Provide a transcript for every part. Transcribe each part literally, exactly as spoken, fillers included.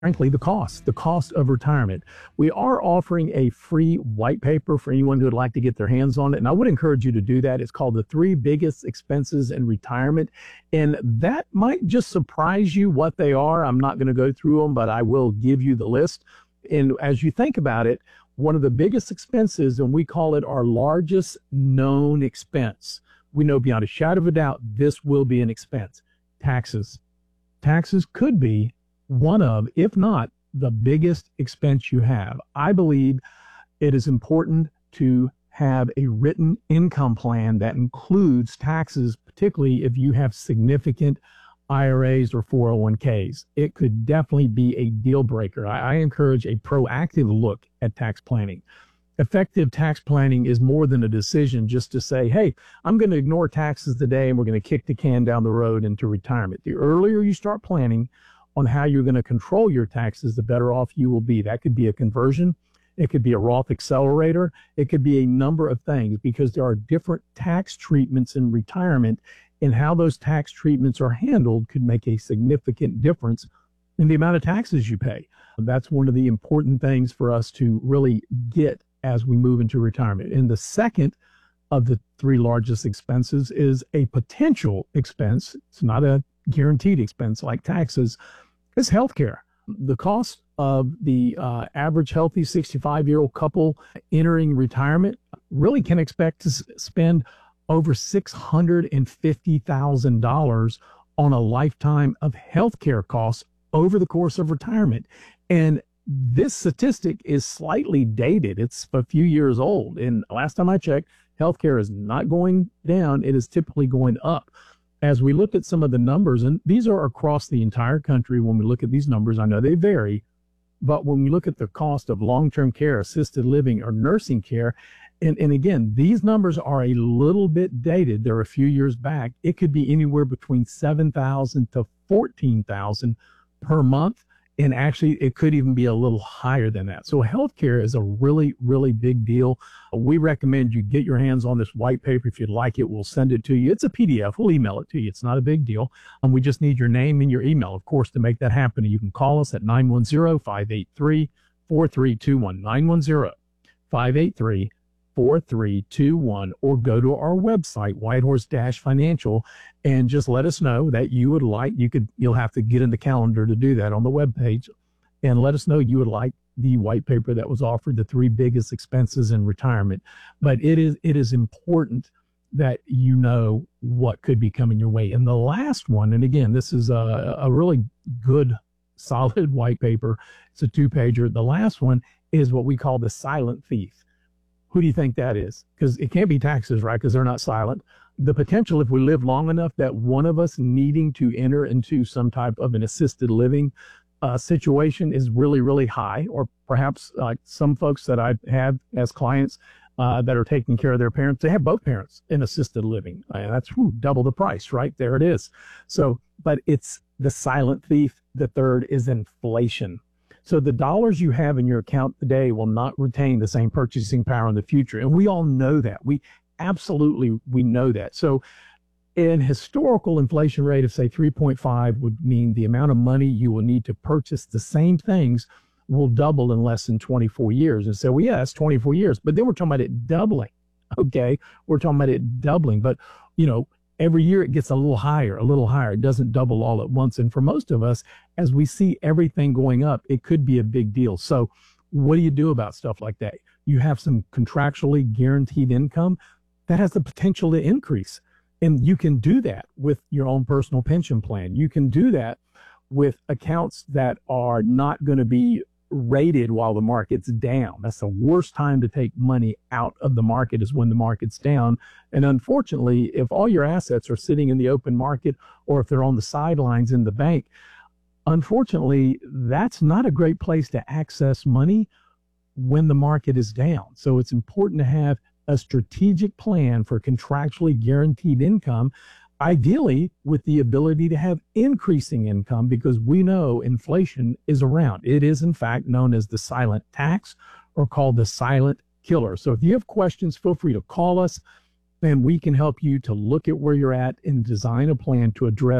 frankly, the cost, the cost of retirement. We are offering a free white paper for anyone who would like to get their hands on it. And I would encourage you to do that. It's called The Three Biggest Expenses in Retirement. And that might just surprise you what they are. I'm not going to go through them, but I will give you the list. And as you think about it, one of the biggest expenses, and we call it our largest known expense. We know beyond a shadow of a doubt, this will be an expense. Taxes. Taxes could be one of, if not the biggest expense you have. I believe it is important to have a written income plan that includes taxes, particularly if you have significant I R As or four oh one Ks. It could definitely be a deal breaker. I, I encourage a proactive look at tax planning. Effective tax planning is more than a decision just to say, hey, I'm going to ignore taxes today and we're going to kick the can down the road into retirement. The earlier you start planning on how you're going to control your taxes, the better off you will be. That could be a conversion. It could be a Roth accelerator. It could be a number of things because there are different tax treatments in retirement, and how those tax treatments are handled could make a significant difference in the amount of taxes you pay. That's one of the important things for us to really get as we move into retirement. And the second of the three largest expenses is a potential expense. It's not a guaranteed expense like taxes, is healthcare. The cost of the uh, average healthy sixty-five-year-old couple entering retirement really can expect to s- spend over six hundred fifty thousand dollars on a lifetime of healthcare costs over the course of retirement. And this statistic is slightly dated. It's a few years old. And last time I checked, healthcare is not going down. It is typically going up. As we look at some of the numbers, and these are across the entire country, when we look at these numbers, I know they vary, but when we look at the cost of long-term care, assisted living, or nursing care, and, and again, these numbers are a little bit dated. They're a few years back. It could be anywhere between seven thousand to fourteen thousand per month. And actually, it could even be a little higher than that. So healthcare is a really, really big deal. We recommend you get your hands on this white paper. If you'd like it, we'll send it to you. It's a P D F. We'll email it to you. It's not a big deal. And we just need your name and your email, of course, to make that happen. You can call us at nine one zero, five eight three, four three two one, nine one zero, five eight three, four three two one, or go to our website, Whitehorse Financial, and just let us know that you would like, you could, you'll have to get in the calendar to do that on the webpage, and let us know you would like the white paper that was offered, the three biggest expenses in retirement. But it is, it is important that you know what could be coming your way. And the last one, and again, this is a, a really good, solid white paper. It's a two pager. The last one is what we call the silent thief. Who do you think that is? Because it can't be taxes, right? Because they're not silent. The potential, if we live long enough, that one of us needing to enter into some type of an assisted living uh, situation is really, really high. Or perhaps like uh, some folks that I have as clients uh, that are taking care of their parents, they have both parents in assisted living. And that's whew, double the price, right? There it is. So, but it's the silent thief. The third is inflation. So the dollars you have in your account today will not retain the same purchasing power in the future. And we all know that. We absolutely, we know that. So an historical inflation rate of say three point five would mean the amount of money you will need to purchase the same things will double in less than twenty-four years. And so, well, yeah, that's twenty-four years, but then we're talking about it doubling. Okay. We're talking about it doubling, but you know, every year it gets a little higher, a little higher. It doesn't double all at once. And for most of us, as we see everything going up, it could be a big deal. So what do you do about stuff like that? You have some contractually guaranteed income that has the potential to increase. And you can do that with your own personal pension plan. You can do that with accounts that are not going to be rated while the market's down. That's the worst time to take money out of the market, is when the market's down. And unfortunately, if all your assets are sitting in the open market, or if they're on the sidelines in the bank, unfortunately, that's not a great place to access money when the market is down. So it's important to have a strategic plan for contractually guaranteed income, ideally with the ability to have increasing income, because we know inflation is around. It is, in fact, known as the silent tax, or called the silent killer. So if you have questions, feel free to call us, and we can help you to look at where you're at and design a plan to address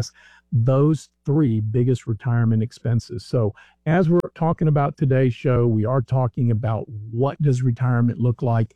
those three biggest retirement expenses. So as we're talking about today's show, we are talking about what does retirement look like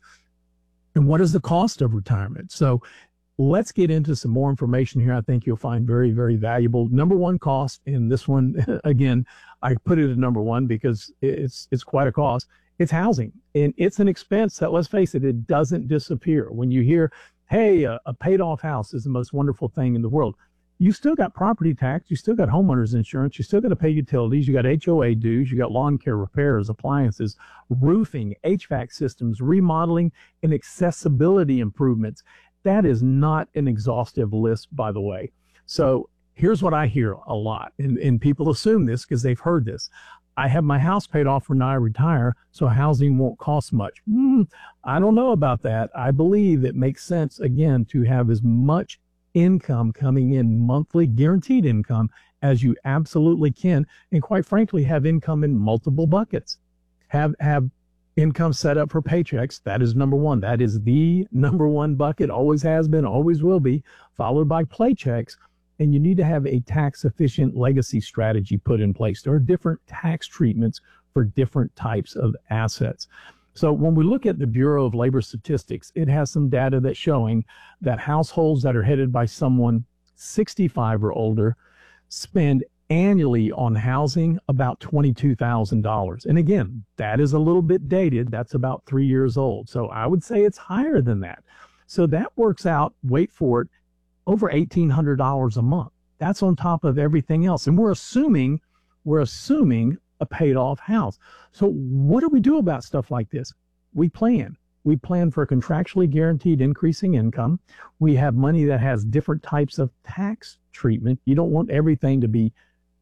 and what is the cost of retirement. So let's get into some more information here. I think you'll find very, very valuable. Number one cost, and this one, again, I put it at number one because it's it's quite a cost. It's housing, and it's an expense that, let's face it, it doesn't disappear. When you hear, hey, a, a paid off house is the most wonderful thing in the world, you still got property tax, you still got homeowners insurance, you still got to pay utilities, you got H O A dues, you got lawn care repairs, appliances, roofing, H V A C systems, remodeling, and accessibility improvements. That is not an exhaustive list, by the way. So here's what I hear a lot, and, and people assume this because they've heard this. I have my house paid off when I retire, so housing won't cost much. Mm, I don't know about that. I believe it makes sense, again, to have as much income coming in, monthly guaranteed income, as you absolutely can, and quite frankly, have income in multiple buckets. Have have income set up for paychecks. That is number one. That is the number one bucket, always has been, always will be, followed by paychecks. And you need to have a tax-efficient legacy strategy put in place. There are different tax treatments for different types of assets. So when we look at the Bureau of Labor Statistics, it has some data that's showing that households that are headed by someone sixty-five or older spend annually on housing about twenty-two thousand dollars. And again, that is a little bit dated. That's about three years old. So I would say it's higher than that. So that works out, wait for it, over eighteen hundred dollars a month. That's on top of everything else. And we're assuming, we're assuming a paid off house. So what do we do about stuff like this? We plan. We plan for a contractually guaranteed increasing income. We have money that has different types of tax treatment. You don't want everything to be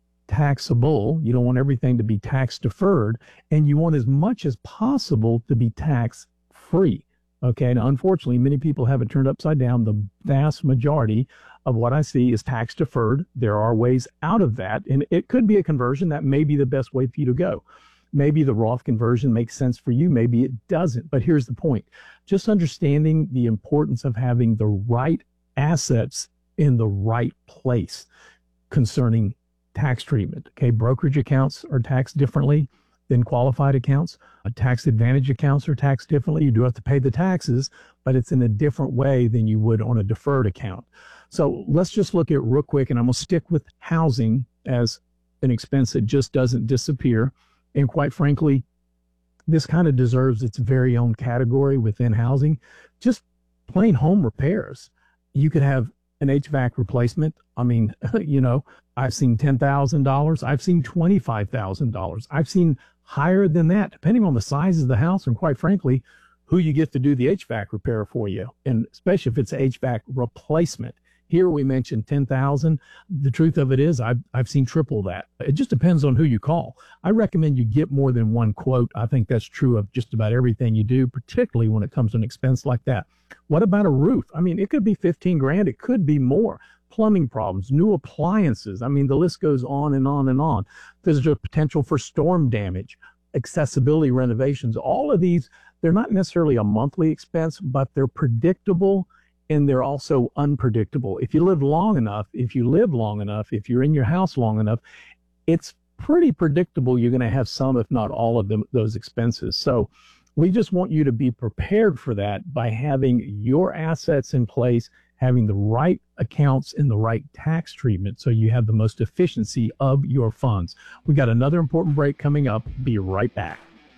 taxable. You don't want everything to be tax deferred. And you want as much as possible to be tax free. Okay, now unfortunately, many people have it turned upside down. The vast majority of what I see is tax deferred. There are ways out of that, and it could be a conversion. That may be the best way for you to go. Maybe the Roth conversion makes sense for you. Maybe it doesn't. But here's the point. Just understanding the importance of having the right assets in the right place concerning tax treatment. Okay, brokerage accounts are taxed differently than qualified accounts. Uh, tax advantage accounts are taxed differently. You do have to pay the taxes, but it's in a different way than you would on a deferred account. So let's just look at real quick, and I'm going to stick with housing as an expense that just doesn't disappear. And quite frankly, this kind of deserves its very own category within housing. Just plain home repairs. You could have an H V A C replacement. I mean, you know, I've seen ten thousand dollars. I've seen twenty-five thousand dollars. I've seen higher than that, depending on the size of the house and, quite frankly, who you get to do the H V A C repair for you, and especially if it's an H V A C replacement. Here we mentioned ten thousand. The truth of it is I've, I've seen triple that. It just depends on who you call. I recommend you get more than one quote. I think that's true of just about everything you do, particularly when it comes to an expense like that. What about a roof? I mean, it could be fifteen grand. It could be more. Plumbing problems, new appliances. I mean, the list goes on and on and on. There's a potential for storm damage, accessibility renovations. All of these, they're not necessarily a monthly expense, but they're predictable. And they're also unpredictable. If you live long enough, if you live long enough, if you're in your house long enough, it's pretty predictable you're going to have some, if not all of them, those expenses. So we just want you to be prepared for that by having your assets in place, having the right accounts in the right tax treatment so you have the most efficiency of your funds. We got another important break coming up. Be right back.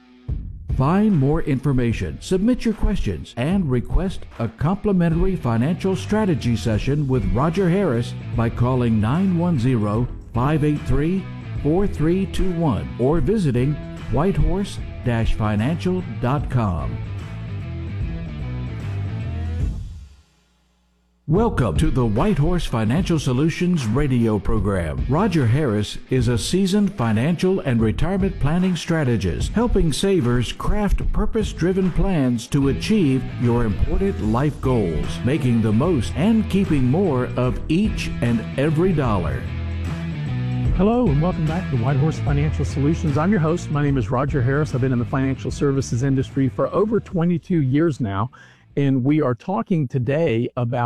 Find more information, submit your questions, and request a complimentary financial strategy session with Roger Harris by calling nine one zero, five eight three, four three two one or visiting whitehorse dash financial dot com. Welcome to the Whitehorse Financial Solutions radio program. Roger Harris is a seasoned financial and retirement planning strategist, helping savers craft purpose-driven plans to achieve your important life goals, making the most and keeping more of each and every dollar. Hello and welcome back to Whitehorse Financial Solutions. I'm your host. My name is Roger Harris. I've been in the financial services industry for over twenty-two years now, and we are talking today about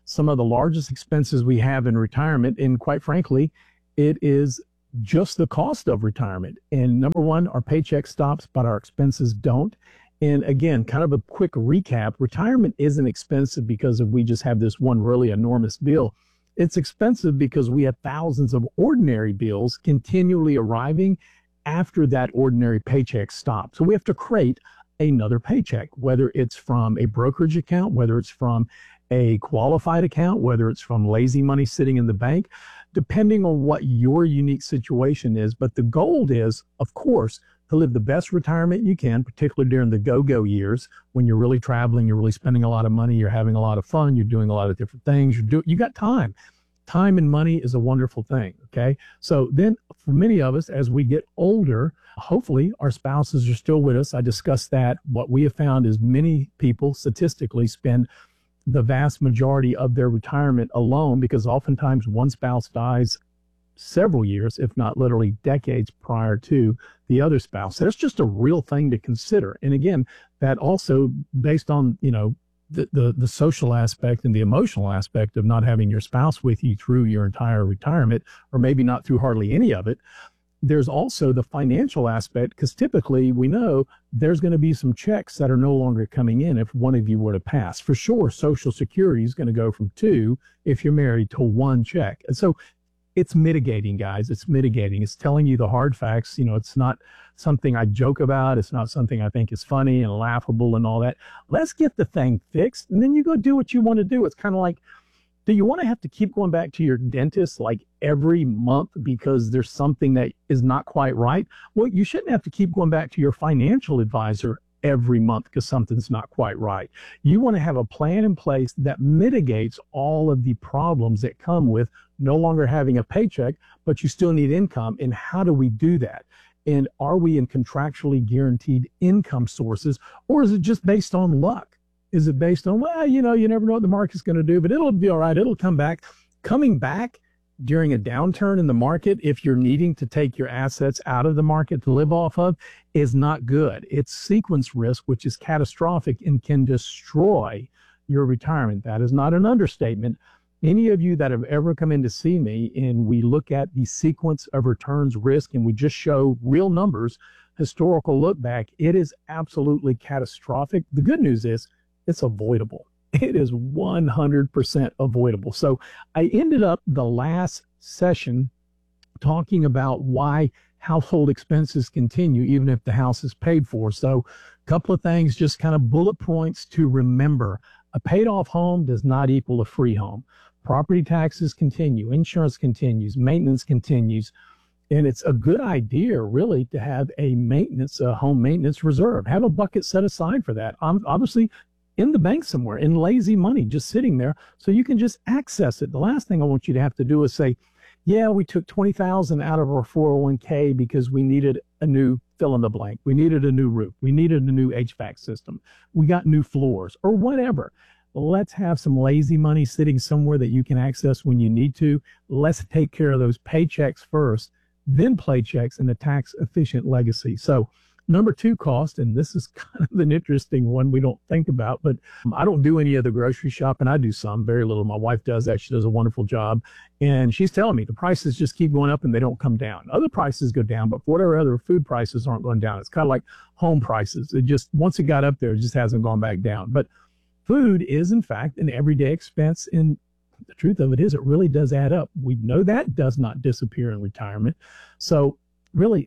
some of the largest expenses we have in retirement. And quite frankly, it is just the cost of retirement. And number one, our paycheck stops, but our expenses don't. And again, kind of a quick recap, retirement isn't expensive because of we just have this one really enormous bill. It's expensive because we have thousands of ordinary bills continually arriving after that ordinary paycheck stops. So we have to create another paycheck, whether it's from a brokerage account, whether it's from a qualified account, whether it's from lazy money sitting in the bank, depending on what your unique situation is. But the goal is, of course, to live the best retirement you can, particularly during the go-go years when you're really traveling, you're really spending a lot of money, you're having a lot of fun, you're doing a lot of different things, you're do, you got time. Time and money is a wonderful thing, okay? So then for many of us, as we get older, hopefully our spouses are still with us. I discussed that. What we have found is many people statistically spend the vast majority of their retirement alone because oftentimes one spouse dies several years, if not literally decades prior to the other spouse. That's just a real thing to consider. And again, that also based on, you know, the, the, the social aspect and the emotional aspect of not having your spouse with you through your entire retirement, or maybe not through hardly any of it. There's also the financial aspect, because typically we know there's going to be some checks that are no longer coming in if one of you were to pass. For sure, Social Security is going to go from two, if you're married, to one check. And so it's mitigating, guys. It's mitigating. It's telling you the hard facts. You know, it's not something I joke about. It's not something I think is funny and laughable and all that. Let's get the thing fixed, and then you go do what you want to do. It's kind of like, do you want to have to keep going back to your dentist like every month because there's something that is not quite right? Well, you shouldn't have to keep going back to your financial advisor every month because something's not quite right. You want to have a plan in place that mitigates all of the problems that come with no longer having a paycheck, but you still need income. And how do we do that? And are we in contractually guaranteed income sources, or is it just based on luck? Is it based on, well, you know, you never know what the market's going to do, but it'll be all right. It'll come back. Coming back during a downturn in the market, if you're needing to take your assets out of the market to live off of, is not good. It's sequence risk, which is catastrophic and can destroy your retirement. That is not an understatement. Any of you that have ever come in to see me and we look at the sequence of returns risk and we just show real numbers, historical look back, it is absolutely catastrophic. The good news is it's avoidable. It is one hundred percent avoidable. So I ended up the last session talking about why household expenses continue even if the house is paid for. So a couple of things, just kind of bullet points to remember. A paid off home does not equal a free home. Property taxes continue, insurance continues, maintenance continues. And it's a good idea, really, to have a maintenance, a home maintenance reserve. Have a bucket set aside for that. Um, obviously, in the bank somewhere, in lazy money, just sitting there, so you can just access it. The last thing I want you to have to do is say, yeah, we took twenty thousand dollars out of our four oh one k because we needed a new fill in the blank. We needed a new roof. We needed a new H V A C system. We got new floors or whatever. Let's have some lazy money sitting somewhere that you can access when you need to. Let's take care of those paychecks first, then paychecks and a tax efficient legacy. So number two cost, and this is kind of an interesting one we don't think about, but I don't do any of the grocery shopping. I do some, very little. My wife does that. She does a wonderful job. And she's telling me the prices just keep going up and they don't come down. Other prices go down, but for whatever other food prices aren't going down. It's kind of like home prices. It just, once it got up there, it just hasn't gone back down. But food is, in fact, an everyday expense. And the truth of it is, it really does add up. We know that does not disappear in retirement. So really,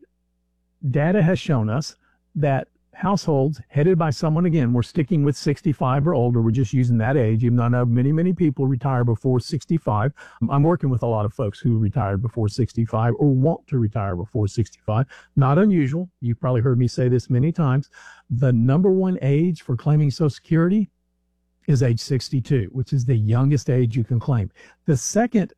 data has shown us that households headed by someone, again, we're sticking with sixty-five or older. We're just using that age, even though I know many, many people retire before sixty-five. I'm working with a lot of folks who retired before sixty-five or want to retire before sixty-five. Not unusual. You've probably heard me say this many times. The number one age for claiming Social Security is age sixty-two, which is the youngest age you can claim. The second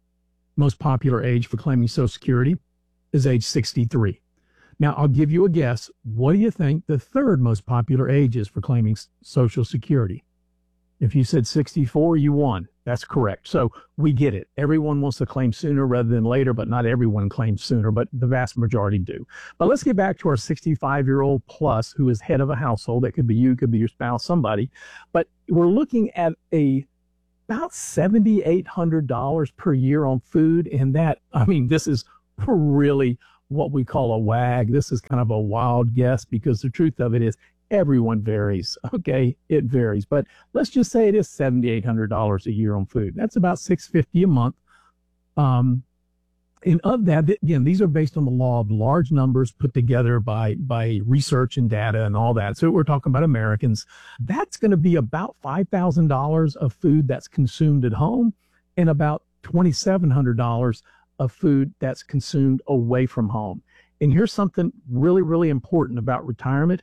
most popular age for claiming Social Security is age sixty-three. Now, I'll give you a guess. What do you think the third most popular age is for claiming Social Security? If you said sixty-four, you won. That's correct. So we get it. Everyone wants to claim sooner rather than later, but not everyone claims sooner, but the vast majority do. But let's get back to our sixty-five-year-old plus who is head of a household. That could be you, could be your spouse, somebody. But we're looking at a about seven thousand eight hundred dollars per year on food. And that, I mean, this is really what we call a wag. This is kind of a wild guess because the truth of it is everyone varies. Okay, it varies. But let's just say it is seven thousand eight hundred dollars a year on food. That's about six hundred fifty dollars a month. Um, and of that, again, these are based on the law of large numbers put together by, by research and data and all that. So we're talking about Americans. That's going to be about five thousand dollars of food that's consumed at home and about two thousand seven hundred dollars of food that's consumed away from home. And here's something really, really important about retirement.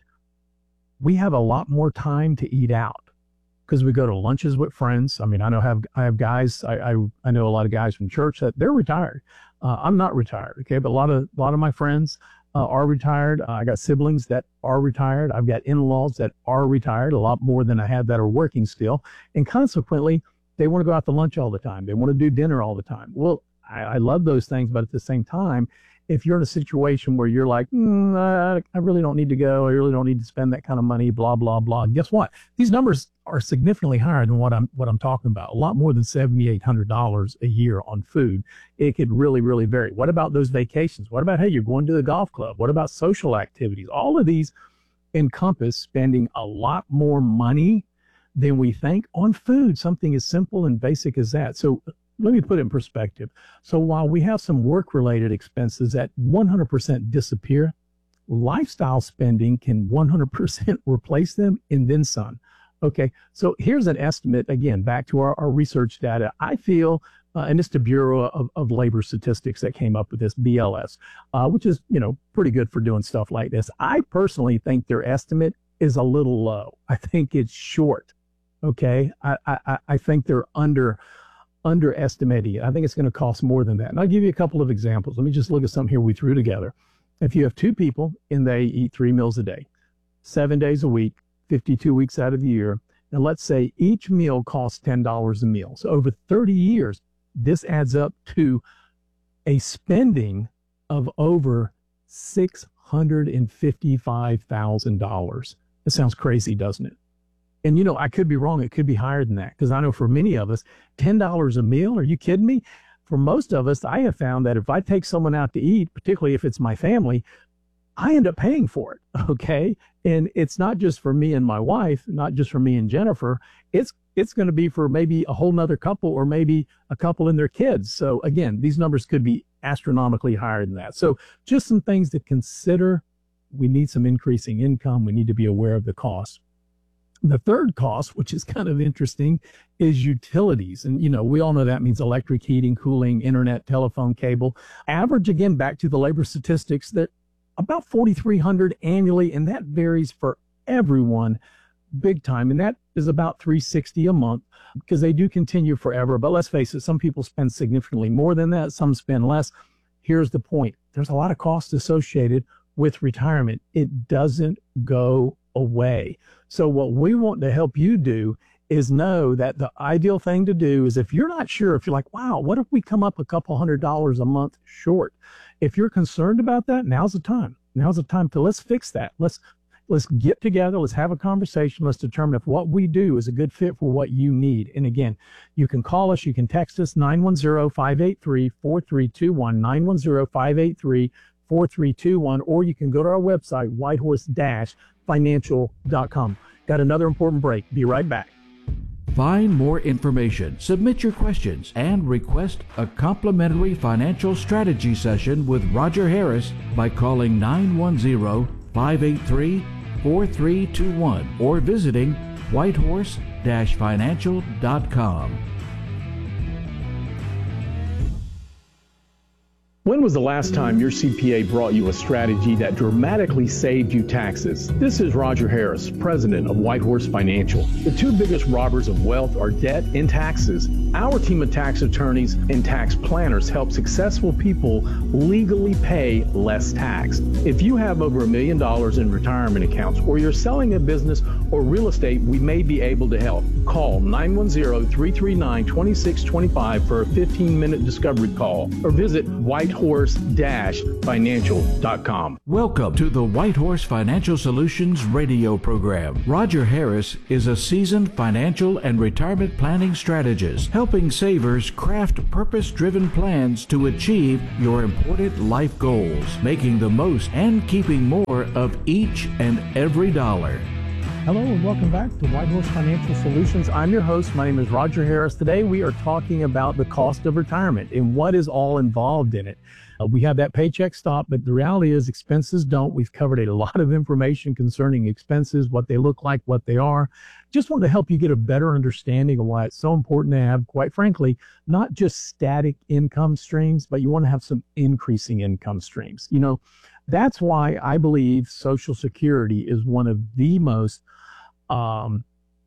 We have a lot more time to eat out because we go to lunches with friends. I mean, I know have I have guys, I, I, I know a lot of guys from church that they're retired. Uh, I'm not retired, okay, but a lot of a lot of my friends uh, are retired. Uh, I got siblings that are retired. I've got in-laws that are retired, a lot more than I have that are working still. And consequently, they want to go out to lunch all the time. They want to do dinner all the time. Well, I, I love those things, but at the same time, if you're in a situation where you're like, mm, I, I really don't need to go, I really don't need to spend that kind of money, blah, blah, blah. Guess what? These numbers are significantly higher than what I'm what I'm talking about. A lot more than seven thousand eight hundred dollars a year on food. It could really, really vary. What about those vacations? What about, hey, you're going to the golf club? What about social activities? All of these encompass spending a lot more money than we think on food, something as simple and basic as that. So let me put it in perspective. So while we have some work-related expenses that one hundred percent disappear, lifestyle spending can one hundred percent replace them and then some. Okay, so here's an estimate, again, back to our, our research data. I feel, uh, and it's the Bureau of, of Labor Statistics that came up with this, B L S, uh, which is, you know, pretty good for doing stuff like this. I personally think their estimate is a little low. I think it's short, okay? I, I, I think they're under... underestimating it. I think it's going to cost more than that. And I'll give you a couple of examples. Let me just look at something here we threw together. If you have two people and they eat three meals a day, seven days a week, fifty-two weeks out of the year, and let's say each meal costs ten dollars a meal. So over thirty years, this adds up to a spending of over six hundred fifty-five thousand dollars. It sounds crazy, doesn't it? And, you know, I could be wrong. It could be higher than that because I know for many of us, ten dollars a meal, are you kidding me? For most of us, I have found that if I take someone out to eat, particularly if it's my family, I end up paying for it, okay? And it's not just for me and my wife, not just for me and Jennifer. It's it's going to be for maybe a whole nother couple or maybe a couple and their kids. So, again, these numbers could be astronomically higher than that. So just some things to consider. We need some increasing income. We need to be aware of the cost. The third cost, which is kind of interesting, is utilities. And, you know, we all know that means electric, heating, cooling, internet, telephone, cable. Average, again, back to the labor statistics, that about forty-three hundred dollars annually, and that varies for everyone big time. And that is about three hundred sixty dollars a month because they do continue forever. But let's face it, some people spend significantly more than that. Some spend less. Here's the point. There's a lot of costs associated with retirement. It doesn't go away. So what we want to help you do is know that the ideal thing to do is if you're not sure, if you're like, wow, what if we come up a couple hundred dollars a month short? If you're concerned about that, now's the time. Now's the time to let's fix that. Let's let's get together. Let's have a conversation. Let's determine if what we do is a good fit for what you need. And again, you can call us. You can text us nine one zero, five eight three, four three two one, nine one zero, five eight three, four three two one, or you can go to our website, whitehorse dash financial dot com. Got another important break. Be right back. Find more information, submit your questions, and request a complimentary financial strategy session with Roger Harris by calling nine one zero, five eight three, four three two one or visiting whitehorse dash financial dot com. When was the last time your C P A brought you a strategy that dramatically saved you taxes? This is Roger Harris, president of Whitehorse Financial. The two biggest robbers of wealth are debt and taxes. Our team of tax attorneys and tax planners help successful people legally pay less tax. If you have over a million dollars in retirement accounts or you're selling a business or real estate, we may be able to help. Call nine one zero, three three nine, two six two five for a fifteen minute discovery call or visit white whitehorse financial dot com. Welcome to the Whitehorse Financial Solutions radio program. Roger Harris is a seasoned financial and retirement planning strategist, helping savers craft purpose-driven plans to achieve your important life goals, making the most and keeping more of each and every dollar. Hello and welcome back to Whitehorse Financial Solutions. I'm your host. My name is Roger Harris. Today we are talking about the cost of retirement and what is all involved in it. Uh, we have that paycheck stop, but the reality is expenses don't. We've covered a lot of information concerning expenses, what they look like, what they are. Just wanted to help you get a better understanding of why it's so important to have, quite frankly, not just static income streams, but you want to have some increasing income streams. You know, that's why I believe Social Security is one of the most um,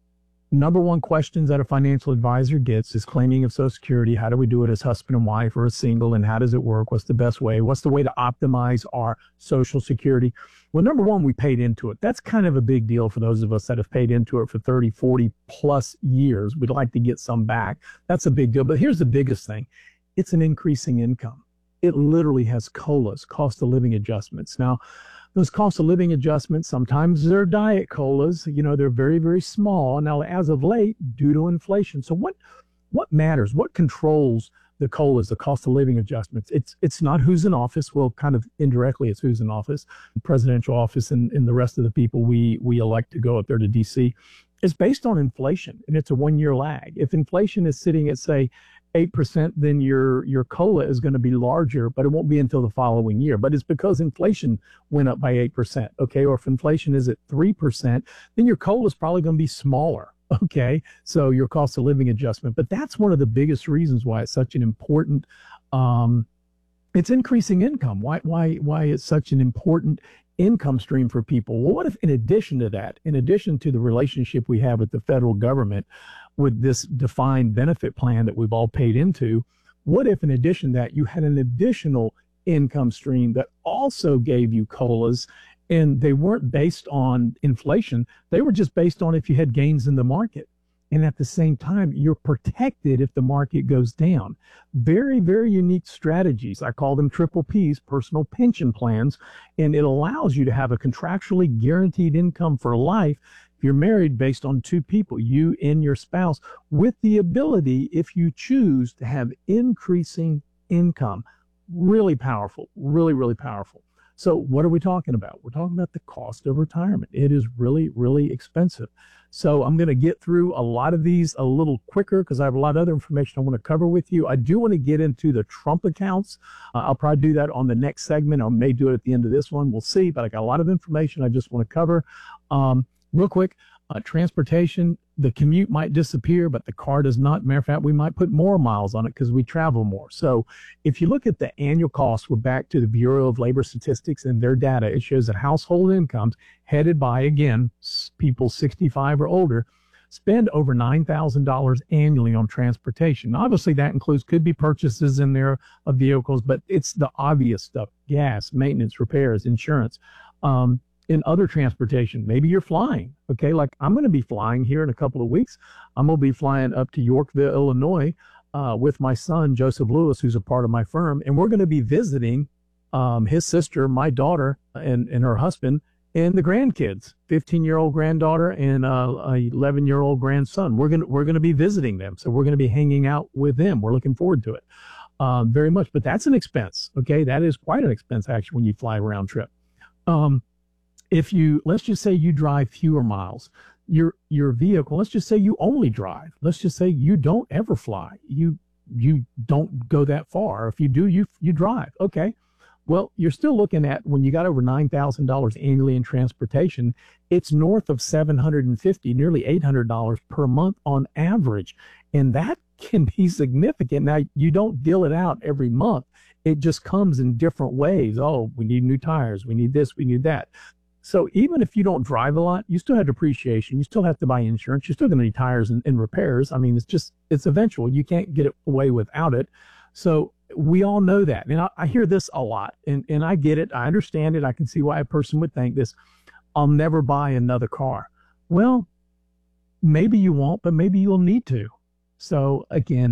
number one questions that a financial advisor gets is claiming of Social Security. How do we do it as husband and wife or as single? And how does it work? What's the best way? What's the way to optimize our Social Security? Well, number one, we paid into it. That's kind of a big deal for those of us that have paid into it for thirty, forty plus years. We'd like to get some back. That's a big deal. But here's the biggest thing. It's an increasing income. It literally has COLAs, cost of living adjustments. Now, those cost of living adjustments, sometimes they're diet COLAs. You know, they're very, very small. Now, as of late, due to inflation. So what what matters? What controls the COLAs, the cost of living adjustments? It's it's not who's in office. Well, kind of indirectly, it's who's in office, the presidential office, and, and the rest of the people we we elect to go up there to D C. It's based on inflation, and it's a one-year lag. If inflation is sitting at, say, eight percent, then your your COLA is going to be larger, but it won't be until the following year. But it's because inflation went up by eight percent, okay? Or if inflation is at three percent, then your COLA is probably going to be smaller, okay? So your cost of living adjustment. But that's one of the biggest reasons why it's such an important, um, it's increasing income. Why, why, why it's such an important income stream for people. Well, what if in addition to that, in addition to the relationship we have with the federal government, with this defined benefit plan that we've all paid into, what if in addition to that you had an additional income stream that also gave you COLAs, and they weren't based on inflation, they were just based on if you had gains in the market. And at the same time, you're protected if the market goes down. Very, very unique strategies. I call them triple Ps, personal pension plans, and it allows you to have a contractually guaranteed income for life. If you're married, based on two people, you and your spouse, with the ability, if you choose, to have increasing income. Really powerful, really, really powerful. So what are we talking about? We're talking about the cost of retirement. It is really, really expensive. So I'm going to get through a lot of these a little quicker because I have a lot of other information I want to cover with you. I do want to get into the Trump accounts. Uh, I'll probably do that on the next segment. I may do it at the end of this one. We'll see, but I got a lot of information I just want to cover. Um, real quick, uh, transportation, the commute might disappear, but the car does not. Matter of fact, we might put more miles on it because we travel more. So if you look at the annual costs, we're back to the Bureau of Labor Statistics and their data. It shows that household incomes headed by, again, people sixty-five or older, spend over nine thousand dollars annually on transportation. Obviously, that includes, could be purchases in there of vehicles, but it's the obvious stuff: gas, maintenance, repairs, insurance. Um, in other transportation, maybe you're flying, okay? Like I'm going to be flying here in a couple of weeks. I'm going to be flying up to Yorkville, Illinois, uh, with my son, Joseph Lewis, who's a part of my firm, and we're going to be visiting um, his sister, my daughter, and, and her husband, and the grandkids, fifteen-year-old granddaughter and uh, a eleven-year-old grandson. We're going to we're going to be visiting them, so we're going to be hanging out with them. We're looking forward to it uh, very much. But that's an expense, okay? That is quite an expense, actually, when you fly a round trip. Um, If you, let's just say you drive fewer miles, your your vehicle, let's just say you only drive. Let's just say you don't ever fly. You you don't go that far. If you do, you you drive. Okay. Well, you're still looking at, when you got over nine thousand dollars annually in transportation, it's north of seven hundred fifty dollars, nearly eight hundred dollars per month on average. And that can be significant. Now, you don't deal it out every month. It just comes in different ways. Oh, we need new tires. We need this. We need that. So even if you don't drive a lot, you still have depreciation. You still have to buy insurance. You're still going to need tires and, and repairs. I mean, it's just, it's eventual. You can't get it away without it. So we all know that. And I, I hear this a lot, and, and I get it. I understand it. I can see why a person would think this: I'll never buy another car. Well, maybe you won't, but maybe you'll need to. So again,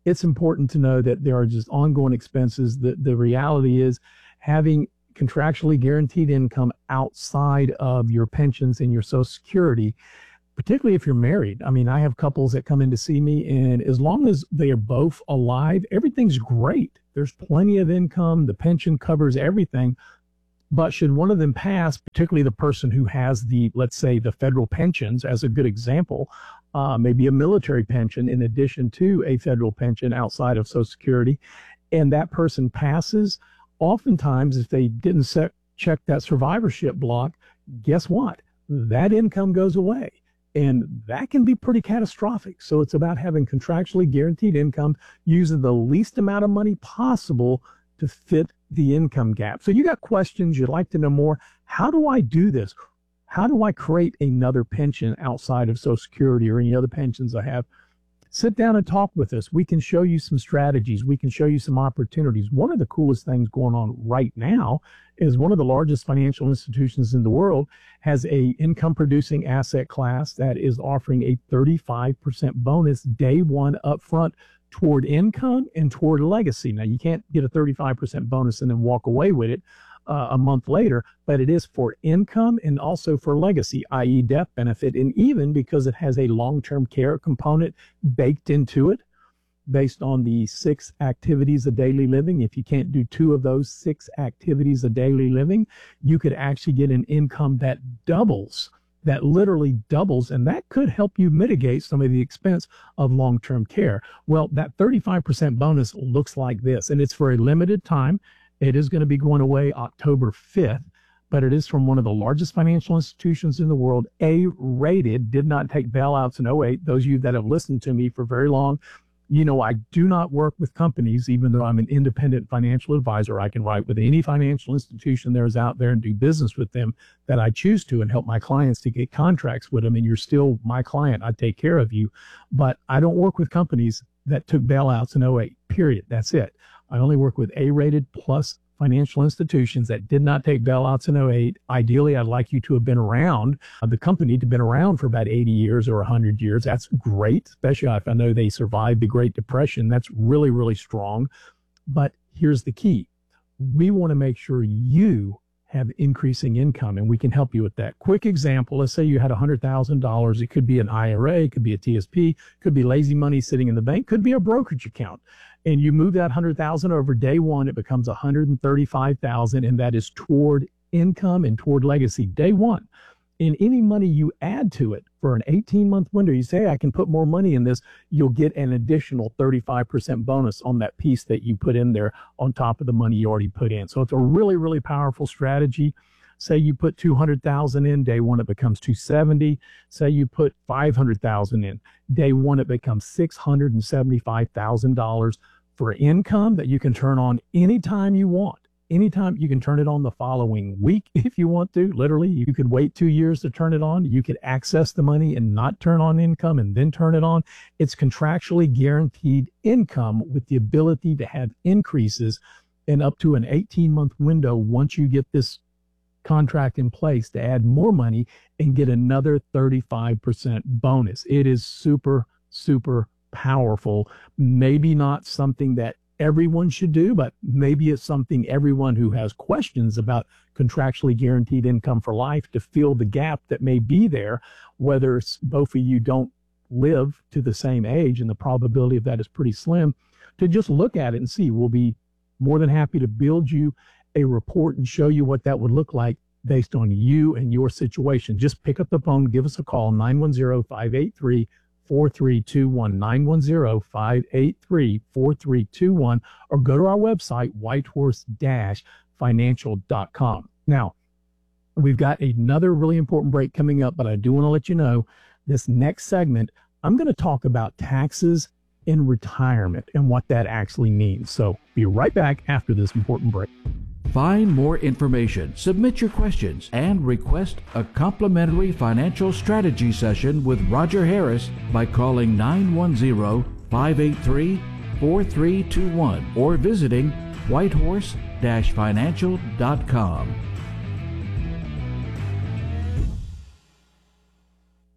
it's important to know that there are just ongoing expenses. The, the reality is having contractually guaranteed income outside of your pensions and your Social Security, particularly if you're married. I mean, I have couples that come in to see me, and as long as they are both alive, everything's great. There's plenty of income. The pension covers everything. But should one of them pass, particularly the person who has the, let's say, the federal pensions as a good example, uh, maybe a military pension in addition to a federal pension outside of Social Security, and that person passes, oftentimes if they didn't set, check that survivorship block, guess what? That income goes away. And that can be pretty catastrophic. So it's about having contractually guaranteed income, using the least amount of money possible to fit the income gap. So you got questions, you'd like to know more. How do I do this? How do I create another pension outside of Social Security or any other pensions I have? Sit down and talk with us. We can show you some strategies. We can show you some opportunities. One of the coolest things going on right now is one of the largest financial institutions in the world has a income producing asset class that is offering a thirty-five percent bonus day one upfront toward income and toward legacy. Now, you can't get a thirty-five percent bonus and then walk away with it uh, a month later, but it is for income and also for legacy, that is death benefit, and even because it has a long-term care component baked into it based on the six activities of daily living. If you can't do two of those six activities of daily living, you could actually get an income that doubles that literally doubles, and that could help you mitigate some of the expense of long-term care. Well, that thirty-five percent bonus looks like this, and it's for a limited time. It is going to be going away October fifth, but it is from one of the largest financial institutions in the world, A-rated, did not take bailouts in oh eight. Those of you that have listened to me for very long, you know, I do not work with companies, even though I'm an independent financial advisor. I can write with any financial institution there is out there and do business with them that I choose to and help my clients to get contracts with them. And you're still my client. I take care of you. But I don't work with companies that took bailouts in oh eight, period. That's it. I only work with A-rated plus financial institutions that did not take bailouts in oh eight. Ideally, I'd like you to have been around, uh, the company to have been around for about eighty years or one hundred years. That's great, especially if I know they survived the Great Depression. That's really, really strong. But here's the key. We want to make sure you have increasing income, and we can help you with that. Quick example, let's say you had one hundred thousand dollars. It could be an I R A, it could be a T S P, could be lazy money sitting in the bank, could be a brokerage account. And you move that one hundred thousand dollars over day one, it becomes one hundred thirty-five thousand dollars, and that is toward income and toward legacy, day one. And any money you add to it for an eighteen-month window, you say, I can put more money in this, you'll get an additional thirty-five percent bonus on that piece that you put in there on top of the money you already put in. So it's a really, really powerful strategy. Say you put two hundred thousand dollars in, day one it becomes two hundred seventy thousand dollars. Say you put five hundred thousand dollars in, day one it becomes six hundred seventy-five thousand dollars for income that you can turn on anytime you want. Anytime. You can turn it on the following week if you want to. Literally, you could wait two years to turn it on. You could access the money and not turn on income and then turn it on. It's contractually guaranteed income with the ability to have increases in up to an eighteen-month window once you get this contract in place to add more money and get another thirty-five percent bonus. It is super, super powerful. Maybe not something that everyone should do, but maybe it's something everyone who has questions about contractually guaranteed income for life to fill the gap that may be there, whether it's both of you don't live to the same age, and the probability of that is pretty slim, to just look at it and see. We'll be more than happy to build you a report and show you what that would look like based on you and your situation. Just pick up the phone, give us a call, nine one zero, five eight three, four three two one, nine one zero, five eight three, four three two one, or go to our website, whitehorse dash financial dot com. Now, we've got another really important break coming up, but I do want to let you know this next segment, I'm going to talk about taxes in retirement and what that actually means. So be right back after this important break. Find more information, submit your questions, and request a complimentary financial strategy session with Roger Harris by calling nine one zero, five eight three, four three two one or visiting whitehorse dash financial dot com.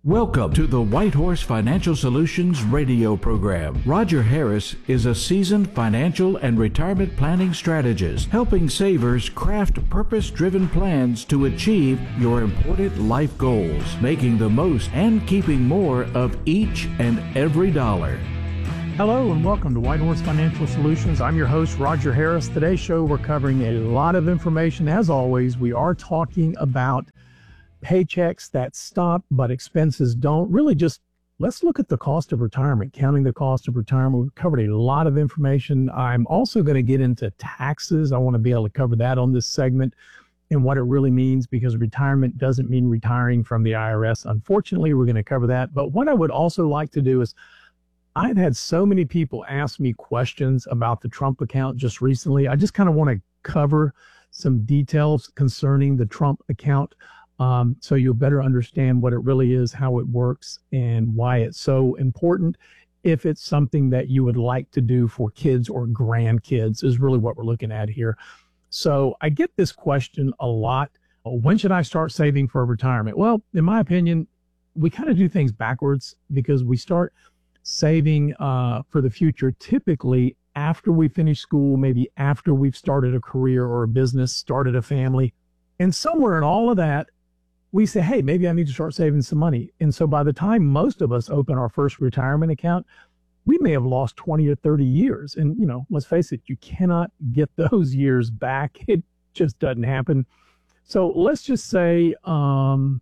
Welcome to the White Horse Financial Solutions radio program. Roger Harris is a seasoned financial and retirement planning strategist, helping savers craft purpose-driven plans to achieve your important life goals, making the most and keeping more of each and every dollar. Hello and welcome to White Horse Financial Solutions. I'm your host, Roger Harris. Today's show, we're covering a lot of information. As always, we are talking about paychecks that stop, but expenses don't. Really just, let's look at the cost of retirement, counting the cost of retirement. We've covered a lot of information. I'm also going to get into taxes. I want to be able to cover that on this segment and what it really means, because retirement doesn't mean retiring from the I R S. Unfortunately, we're going to cover that. But what I would also like to do is, I've had so many people ask me questions about the Trump account just recently. I just kind of want to cover some details concerning the Trump account. Um, so you'll better understand what it really is, how it works, and why it's so important. If it's something that you would like to do for kids or grandkids is really what we're looking at here. So I get this question a lot. When should I start saving for retirement? Well, in my opinion, we kind of do things backwards, because we start saving uh, for the future typically after we finish school, maybe after we've started a career or a business, started a family. And somewhere in all of that, we say, hey, maybe I need to start saving some money. And so by the time most of us open our first retirement account, we may have lost twenty or thirty years. And, you know, let's face it, you cannot get those years back. It just doesn't happen. So let's just say um,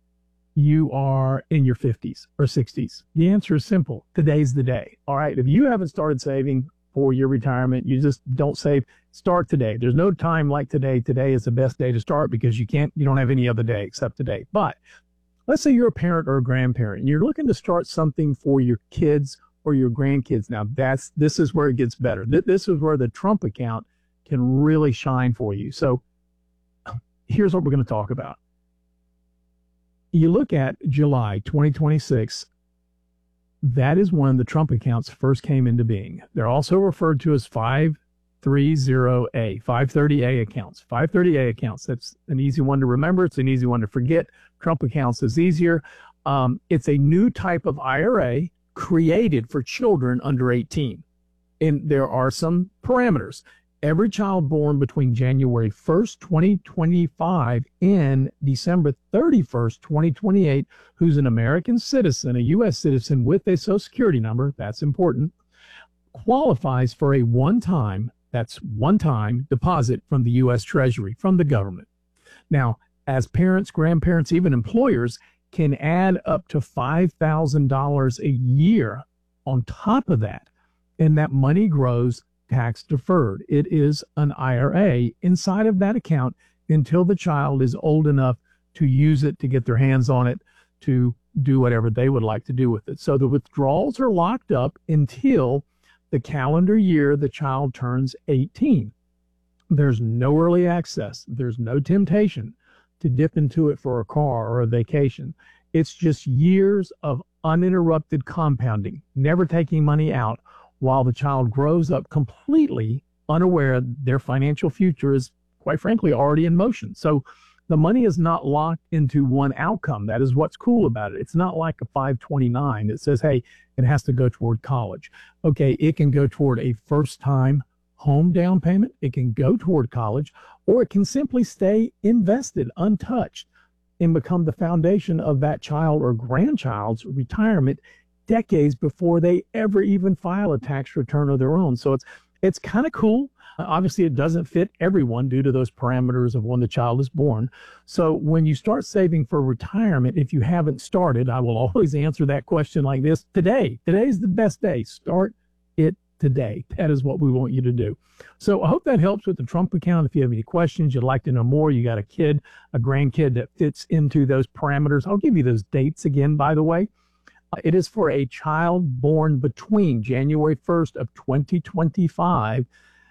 you are in your fifties or sixties. The answer is simple. Today's the day. All right. If you haven't started saving for your retirement, you just don't save. Start today. There's no time like today. Today is the best day to start, because you can't, you don't have any other day except today. But let's say you're a parent or a grandparent and you're looking to start something for your kids or your grandkids. Now that's, this is where it gets better. This is where the Trump account can really shine for you. So here's what we're going to talk about. You look at July twenty twenty-six. That is when the Trump accounts first came into being. They're also referred to as five thirty A, five thirty A accounts. five thirty A accounts. That's an easy one to remember. It's an easy one to forget. Trump accounts is easier. Um, it's a new type of I R A created for children under eighteen. And there are some parameters. Every child born between January first, twenty twenty-five and December thirty-first, twenty twenty-eight, who's an American citizen, a U S citizen with a Social Security number, that's important, qualifies for a one-time, that's one-time deposit from the U S Treasury, from the government. Now, as parents, grandparents, even employers can add up to five thousand dollars a year on top of that, and that money grows tax deferred. It is an I R A inside of that account until the child is old enough to use it, to get their hands on it, to do whatever they would like to do with it. So the withdrawals are locked up until the calendar year the child turns eighteen. There's no early access. There's no temptation to dip into it for a car or a vacation. It's just years of uninterrupted compounding, never taking money out, while the child grows up completely unaware their financial future is, quite frankly, already in motion. So the money is not locked into one outcome. That is what's cool about it. It's not like a five twenty-nine that says, hey, it has to go toward college. Okay, it can go toward a first-time home down payment. It can go toward college, or it can simply stay invested, untouched, and become the foundation of that child or grandchild's retirement decades before they ever even file a tax return of their own. So it's it's kind of cool. Uh, obviously, it doesn't fit everyone due to those parameters of when the child is born. So when you start saving for retirement, if you haven't started, I will always answer that question like this. Today, today's the best day. Start it today. That is what we want you to do. So I hope that helps with the Trump account. If you have any questions, you'd like to know more, you got a kid, a grandkid that fits into those parameters. I'll give you those dates again, by the way. It is for a child born between January first of twenty twenty-five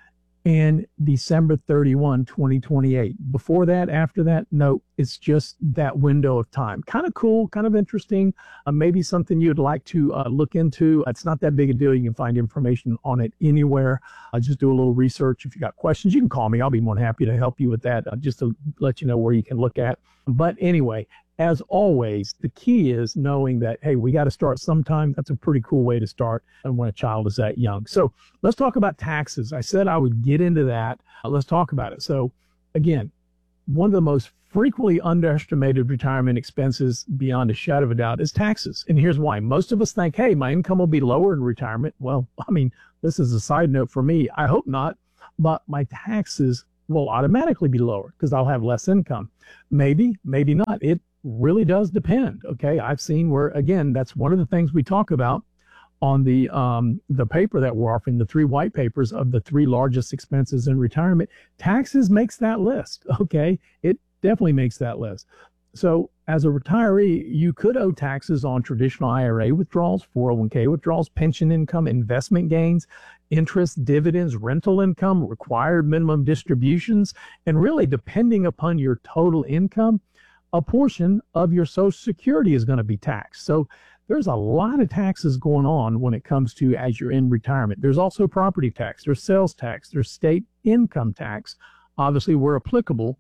and December thirty-first, twenty twenty-eight. Before that, after that, no, it's just that window of time. Kind of cool, kind of interesting. Uh, maybe something you'd like to uh, look into. It's not that big a deal. You can find information on it anywhere. Uh, just do a little research. If you got questions, you can call me. I'll be more than happy to help you with that, uh, just to let you know where you can look at. But anyway, as always, the key is knowing that, hey, we got to start sometime. That's a pretty cool way to start and when a child is that young. So let's talk about taxes. I said I would get into that. Uh, let's talk about it. So again, one of the most frequently underestimated retirement expenses beyond a shadow of a doubt is taxes. And here's why. Most of us think, hey, my income will be lower in retirement. Well, I mean, this is a side note for me. I hope not, but my taxes will automatically be lower because I'll have less income. Maybe, maybe not. It really does depend. Okay. I've seen where, again, that's one of the things we talk about on the um, the paper that we're offering, the three white papers of the three largest expenses in retirement. Taxes makes that list. Okay. It definitely makes that list. So as a retiree, you could owe taxes on traditional I R A withdrawals, four oh one k withdrawals, pension income, investment gains, interest, dividends, rental income, required minimum distributions, and really depending upon your total income, a portion of your Social Security is going to be taxed. So there's a lot of taxes going on when it comes to as you're in retirement. There's also property tax, there's sales tax, there's state income tax, obviously where applicable.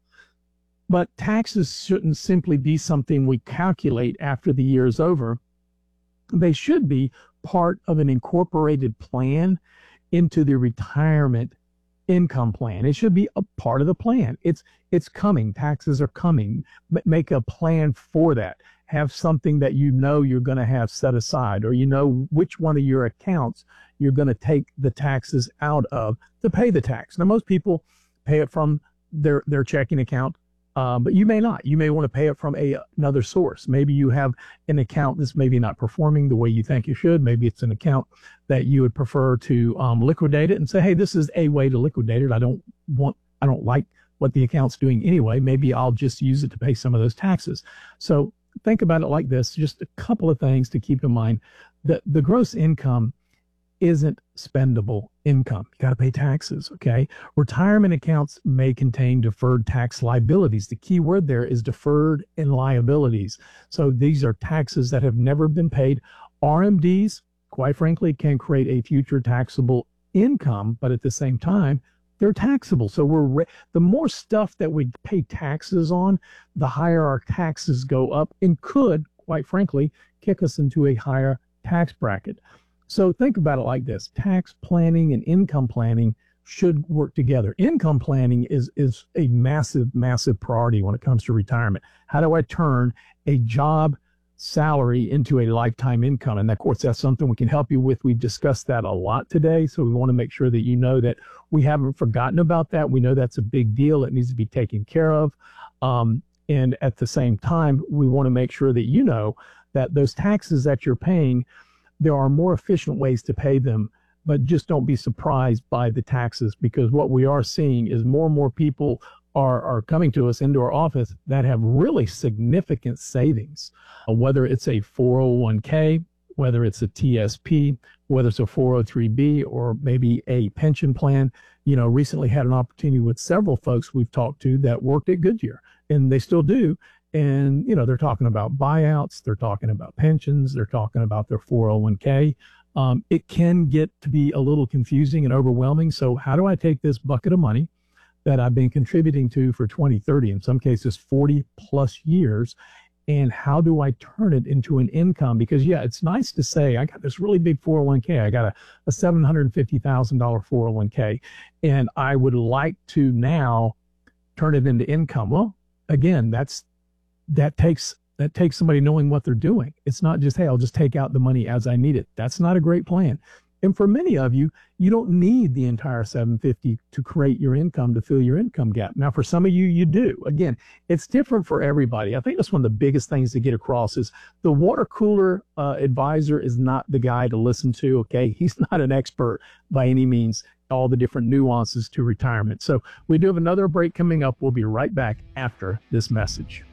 But taxes shouldn't simply be something we calculate after the year is over. They should be part of an incorporated plan into the retirement income plan. It should be a part of the plan. It's it's coming. Taxes are coming. Make a plan for that. Have something that you know you're going to have set aside, or you know which one of your accounts you're going to take the taxes out of to pay the tax. Now, most people pay it from their, their checking account. Uh, but you may not. You may want to pay it from a, another source. Maybe you have an account that's maybe not performing the way you think you should. Maybe it's an account that you would prefer to um, liquidate it and say, hey, this is a way to liquidate it. I don't want, I don't like what the account's doing anyway. Maybe I'll just use it to pay some of those taxes. So think about it like this. Just a couple of things to keep in mind. The, the gross income isn't spendable income. You got to pay taxes, okay? Retirement accounts may contain deferred tax liabilities. The key word there is deferred and liabilities. So these are taxes that have never been paid. R M Ds, quite frankly, can create a future taxable income, but at the same time, they're taxable. So we're re- the more stuff that we pay taxes on, the higher our taxes go up and could, quite frankly, kick us into a higher tax bracket. So think about it like this. Tax planning and income planning should work together. Income planning is, is a massive, massive priority when it comes to retirement. How do I turn a job salary into a lifetime income? And of course, that's something we can help you with. We've discussed that a lot today. So we want to make sure that you know that we haven't forgotten about that. We know that's a big deal. It needs to be taken care of. Um, and at the same time, we want to make sure that you know that those taxes that you're paying, there are more efficient ways to pay them, but just don't be surprised by the taxes, because what we are seeing is more and more people are, are coming to us into our office that have really significant savings, uh, whether it's a four oh one k, whether it's a T S P, whether it's a four oh three b, or maybe a pension plan. You know, recently had an opportunity with several folks we've talked to that worked at Goodyear, and they still do. And, you know, they're talking about buyouts, they're talking about pensions, they're talking about their four oh one k. Um, it can get to be a little confusing and overwhelming. So how do I take this bucket of money that I've been contributing to for twenty, thirty, in some cases forty plus years, and how do I turn it into an income? Because, yeah, it's nice to say, I got this really big four oh one k. I got a, a seven hundred fifty thousand dollars four oh one k, and I would like to now turn it into income. Well, again, that's that takes that takes somebody knowing what they're doing. It's not just, hey, I'll just take out the money as I need it. That's not a great plan. And for many of you, you don't need the entire seven hundred fifty to create your income, to fill your income gap. Now, for some of you, you do. Again, it's different for everybody. I think that's one of the biggest things to get across is the water cooler uh, advisor is not the guy to listen to, okay? He's not an expert by any means, all the different nuances to retirement. So we do have another break coming up. We'll be right back after this message.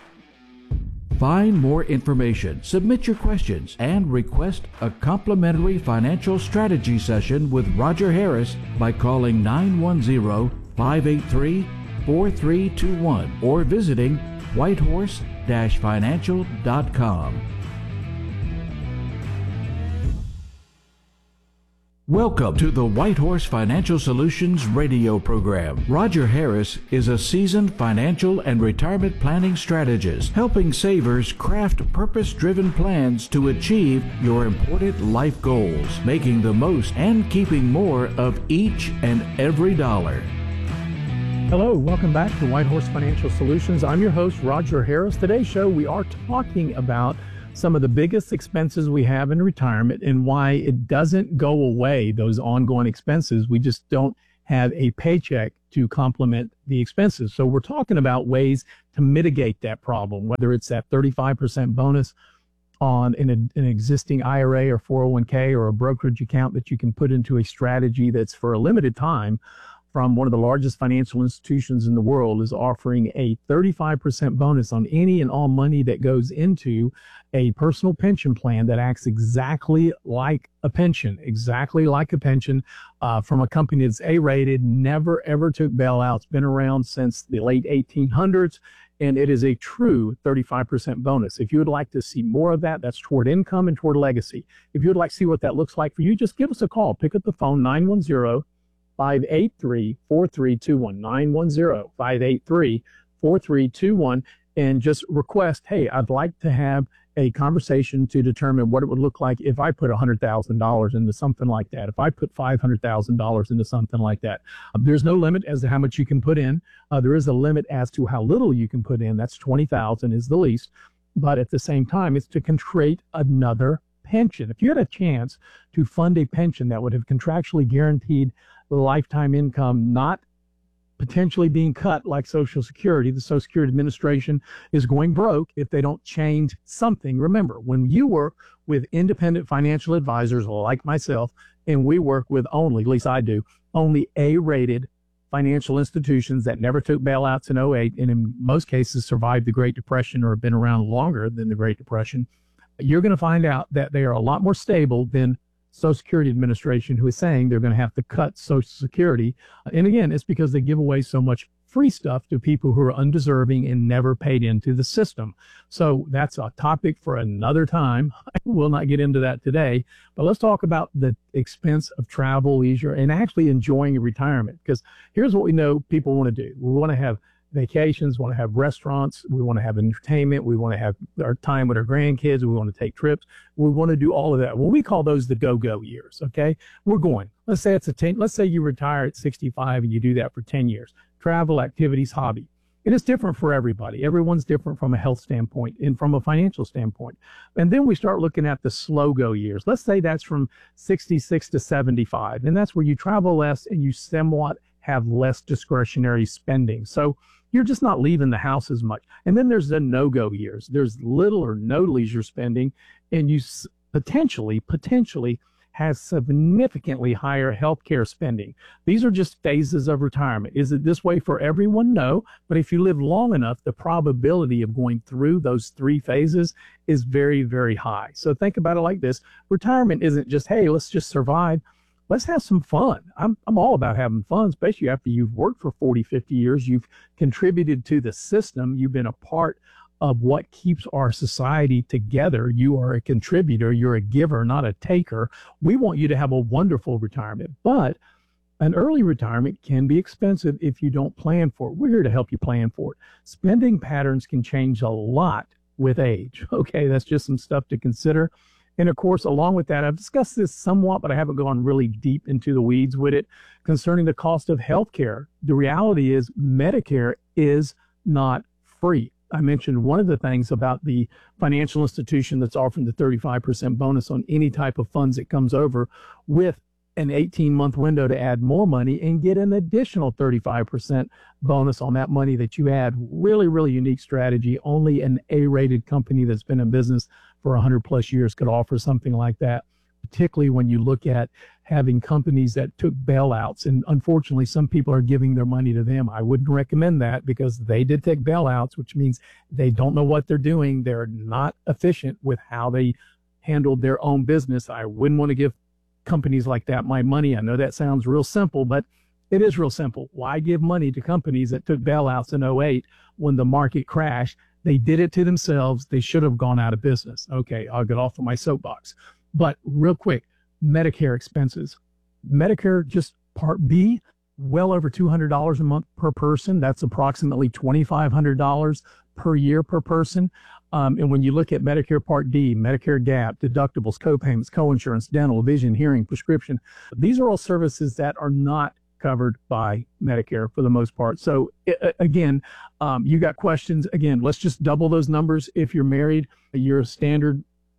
Find more information, submit your questions, and request a complimentary financial strategy session with Roger Harris by calling nine one zero, five eight three, four three two one or visiting whitehorse dash financial dot com. Welcome to the White Horse Financial Solutions radio program. Roger Harris is a seasoned financial and retirement planning strategist, helping savers craft purpose-driven plans to achieve your important life goals, making the most and keeping more of each and every dollar. Hello, welcome back to White Horse Financial Solutions. I'm your host, Roger Harris. Today's show, we are talking about some of the biggest expenses we have in retirement and why it doesn't go away, those ongoing expenses. We just don't have a paycheck to complement the expenses. So we're talking about ways to mitigate that problem, whether it's that thirty-five percent bonus on an, an existing I R A or four oh one k or a brokerage account that you can put into a strategy that's for a limited time from one of the largest financial institutions in the world is offering a thirty-five percent bonus on any and all money that goes into a personal pension plan that acts exactly like a pension, exactly like a pension uh, from a company that's A-rated, never ever took bailouts, been around since the late eighteen hundreds, and it is a true thirty-five percent bonus. If you would like to see more of that, that's toward income and toward legacy. If you would like to see what that looks like for you, just give us a call. Pick up the phone, nine one zero, five eight three, four three two one, nine one zero, five eight three, four three two one, and just request, hey, I'd like to have a conversation to determine what it would look like if I put one hundred thousand dollars into something like that, if I put five hundred thousand dollars into something like that. Uh, there's no limit as to how much you can put in. Uh, there is a limit as to how little you can put in. That's twenty thousand dollars is the least. But at the same time, it's to create another pension. If you had a chance to fund a pension that would have contractually guaranteed lifetime income, not potentially being cut like Social Security. The Social Security Administration is going broke if they don't change something. Remember, when you work with independent financial advisors like myself, and we work with only, at least I do, only A-rated financial institutions that never took bailouts in oh eight, and in most cases survived the Great Depression or have been around longer than the Great Depression, you're going to find out that they are a lot more stable than Social Security Administration, who is saying they're going to have to cut Social Security. And again, it's because they give away so much free stuff to people who are undeserving and never paid into the system. So that's a topic for another time. I will not get into that today, but let's talk about the expense of travel, leisure, and actually enjoying retirement. Because here's what we know people want to do. We want to have vacations, want to have restaurants, we want to have entertainment, we want to have our time with our grandkids, we want to take trips, we want to do all of that. Well, we call those the go-go years, okay? We're going. Let's say it's a ten, let's say you retire at sixty-five and you do that for ten years. Travel, activities, hobby. It is different for everybody. Everyone's different from a health standpoint and from a financial standpoint. And then we start looking at the slow go years. Let's say that's from sixty-six to seventy-five, and that's where you travel less and you somewhat have less discretionary spending. So you're just not leaving the house as much. And then there's the no-go years. There's little or no leisure spending, and you potentially, potentially has significantly higher healthcare spending. These are just phases of retirement. Is it this way for everyone? No. But if you live long enough, the probability of going through those three phases is very, very high. So think about it like this. Retirement isn't just, hey, let's just survive. Let's have some fun. I'm I'm all about having fun, especially after you've worked for forty, fifty years. You've contributed to the system. You've been a part of what keeps our society together. You are a contributor. You're a giver, not a taker. We want you to have a wonderful retirement. But an early retirement can be expensive if you don't plan for it. We're here to help you plan for it. Spending patterns can change a lot with age. Okay, that's just some stuff to consider. And of course, along with that, I've discussed this somewhat, but I haven't gone really deep into the weeds with it concerning the cost of healthcare. The reality is Medicare is not free. I mentioned one of the things about the financial institution that's offering the thirty-five percent bonus on any type of funds that comes over with an eighteen month window to add more money and get an additional thirty-five percent bonus on that money that you add. Really, really unique strategy. Only an A-rated company that's been in business for one hundred plus years could offer something like that, particularly when you look at having companies that took bailouts. And unfortunately, some people are giving their money to them. I wouldn't recommend that because they did take bailouts, which means they don't know what they're doing. They're not efficient with how they handled their own business. I wouldn't want to give companies like that my money. I know that sounds real simple, but it is real simple. Why give money to companies that took bailouts in oh eight when the market crashed? They did it to themselves. They should have gone out of business. Okay, I'll get off of my soapbox. But real quick, Medicare expenses. Medicare, just Part B, well over two hundred dollars a month per person. That's approximately twenty-five hundred dollars per year per person. Um, and when you look at Medicare Part D, Medicare Gap, deductibles, co-payments, co-insurance, dental, vision, hearing, prescription, these are all services that are not covered by Medicare for the most part. So it, again, um, you got questions. Again, let's just double those numbers. If you're married, your standard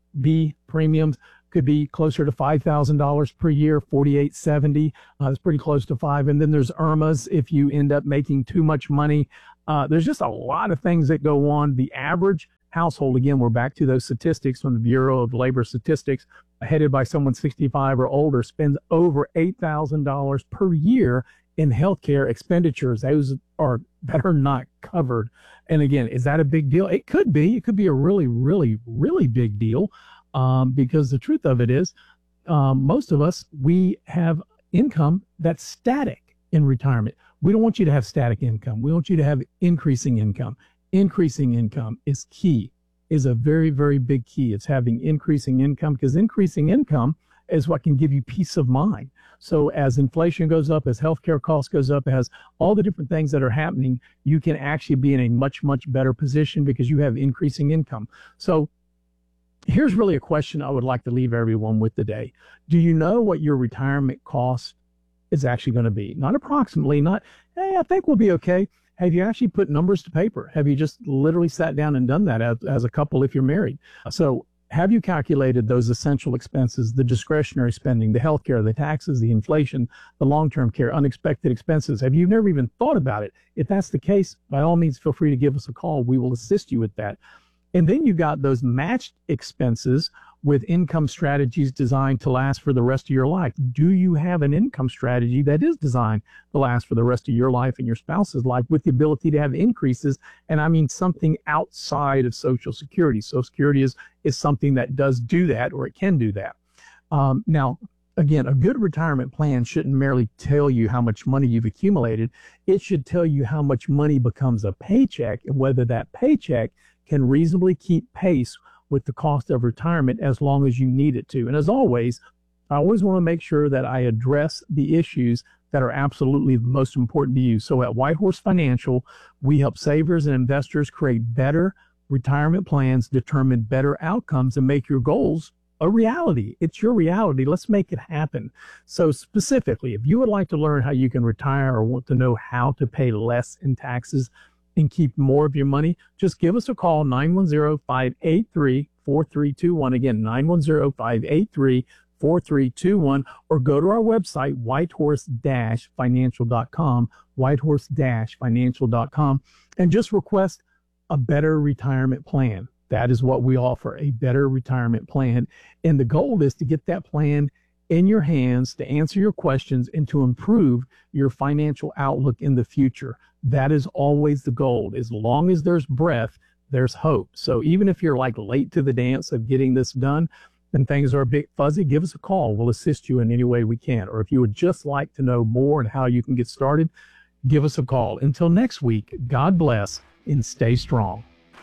B premiums could be closer to five thousand dollars per year, forty-eight seventy. Uh, it's pretty close to five. And then there's I R M As if you end up making too much money. Uh, there's just a lot of things that go on. The average household, again, we're back to those statistics from the Bureau of Labor Statistics, headed by someone sixty-five or older, spends over eight thousand dollars per year in healthcare expenditures. Those are that are not covered. And again, is that a big deal? It could be. It could be a really, really, really big deal. Um, because the truth of it is, um, most of us, we have income that's static in retirement. We don't want you to have static income. We want you to have increasing income. Increasing income is key, is a very, very big key. It's having increasing income, because increasing income is what can give you peace of mind. So as inflation goes up, as healthcare costs goes up, as all the different things that are happening, you can actually be in a much, much better position because you have increasing income. So here's really a question I would like to leave everyone with today. Do you know what your retirement cost is actually going to be? Not approximately, not, hey, I think we'll be okay. Have you actually put numbers to paper? Have you just literally sat down and done that as, as a couple if you're married? So have you calculated those essential expenses, the discretionary spending, the healthcare, the taxes, the inflation, the long-term care, unexpected expenses? Have you never even thought about it? If that's the case, by all means, feel free to give us a call. We will assist you with that. And then you got those matched expenses with income strategies designed to last for the rest of your life. Do you have an income strategy that is designed to last for the rest of your life and your spouse's life, with the ability to have increases? And I mean something outside of Social Security. Social Security is, is something that does do that, or it can do that. Um, now, again, a good retirement plan shouldn't merely tell you how much money you've accumulated. It should tell you how much money becomes a paycheck, and whether that paycheck can reasonably keep pace with the cost of retirement as long as you need it to. And as always, I always want to make sure that I address the issues that are absolutely the most important to you. So at Whitehorse Financial, we help savers and investors create better retirement plans, determine better outcomes, and make your goals a reality. It's your reality. Let's make it happen. So specifically, if you would like to learn how you can retire or want to know how to pay less in taxes and keep more of your money, just give us a call, nine one zero, five eight three, four three two one. Again, nine one zero, five eight three, four three two one, or go to our website, whitehorse dash financial dot com, whitehorse dash financial dot com, and just request a better retirement plan. That is what we offer, a better retirement plan. And the goal is to get that plan in your hands to answer your questions and to improve your financial outlook in the future. That is always the goal. As long as there's breath, there's hope. So even if you're like late to the dance of getting this done and things are a bit fuzzy, give us a call. We'll assist you in any way we can. Or if you would just like to know more and how you can get started, give us a call. Until next week, God bless and stay strong.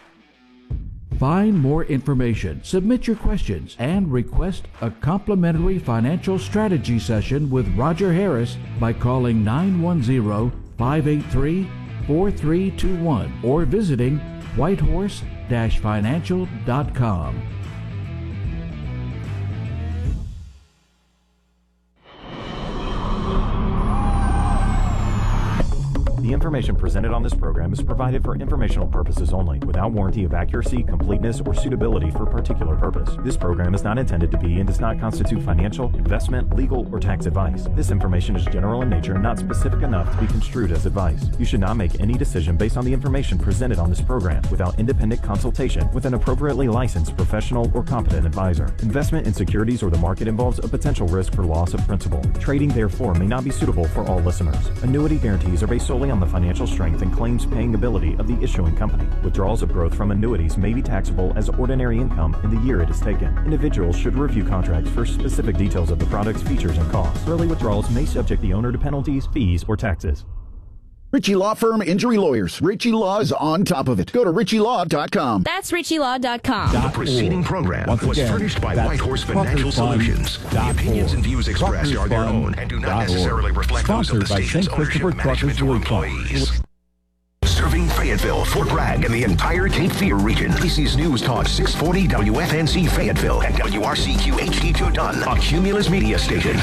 Find more information, submit your questions, and request a complimentary financial strategy session with Roger Harris by calling nine one zero, five eight three, four three two one or visiting whitehorse dash financial dot com. The information presented on this program is provided for informational purposes only, without warranty of accuracy, completeness, or suitability for a particular purpose. This program is not intended to be and does not constitute financial, investment, legal, or tax advice. This information is general in nature and not specific enough to be construed as advice. You should not make any decision based on the information presented on this program without independent consultation with an appropriately licensed professional or competent advisor. Investment in securities or the market involves a potential risk for loss of principal. Trading, therefore, may not be suitable for all listeners. Annuity guarantees are based solely on the financial strength and claims paying ability of the issuing company. Withdrawals of growth from annuities may be taxable as ordinary income in the year it is taken. Individuals should review contracts for specific details of the product's features and costs. Early withdrawals may subject the owner to penalties, fees, or taxes. Ritchie Law Firm Injury Lawyers. Ritchie Law is on top of it. Go to ritchie law dot com. That's ritchie law dot com. The preceding program Once was again, furnished by that's Whitehorse Financial Solutions. The opinions and views expressed are their own and do not necessarily reflect those of the station's ownership, management, or employees. Serving Fayetteville, Fort Bragg, and the entire Cape Fear region. A C's News Talk six forty W F N C Fayetteville and W R C Q H D two Dunn, a Cumulus Media station.